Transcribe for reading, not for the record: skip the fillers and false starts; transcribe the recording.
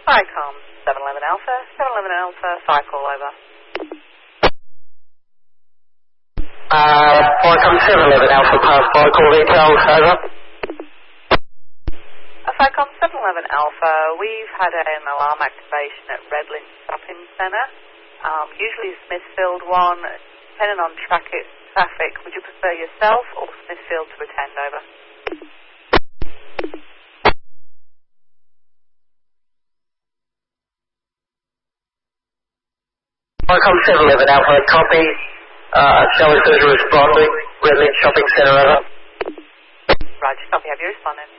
Ficom 711 Alpha, 711 Alpha, cycle over. Ficom 711 Alpha, pass cycle details, over. Ficom 711 Alpha, we've had an alarm activation at Redland Shopping Centre. Usually Smithfield one, depending on traffic, would you prefer yourself or Smithfield to attend, over? Ficom 711 Alpha, copy. Shall we further responding? Redland Shopping Centre, over. Roger, copy, have you responded?